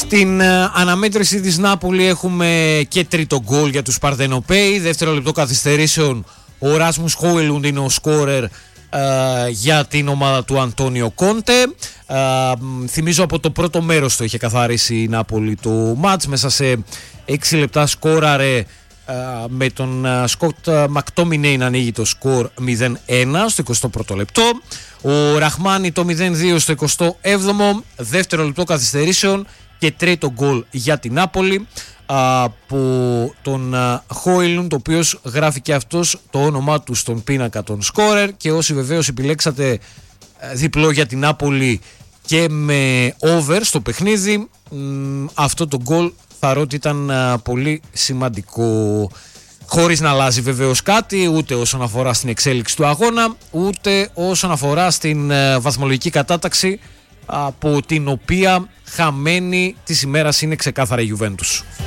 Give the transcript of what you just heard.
Στην αναμέτρηση της Νάπολη έχουμε και τρίτο γκολ για τους Παρθενοπαίοι. Δεύτερο λεπτό καθυστερήσεων, ο Ράσμους Χόιλουντ είναι ο σκόρερ για την ομάδα του Αντώνιο Κόντε. Θυμίζω από το πρώτο μέρος το είχε καθαρίσει η Νάπολη το μάτς. Μέσα σε 6 λεπτά σκόραρε με τον Σκοτ Μακτόμινέι να ανοίγει το σκορ 0-1 στο 21ο λεπτό. Ο Ραχμάνι το 0-2 στο 27ο. Δεύτερο λεπτό καθυστερήσεων και τρίτο γκολ για την Νάπολη από τον Χόιλουντ, ο οποίος γράφει και αυτός το όνομά του στον πίνακα των σκόρερ. Και όσοι βεβαίως επιλέξατε διπλό για την Νάπολη και με over στο παιχνίδι, αυτό το γκολ θεωρώ ότι ήταν πολύ σημαντικό, χωρίς να αλλάζει βεβαίως κάτι ούτε όσον αφορά στην εξέλιξη του αγώνα, ούτε όσον αφορά στην βαθμολογική κατάταξη, από την οποία χαμένη της ημέρας είναι ξεκάθαρα η Juventus.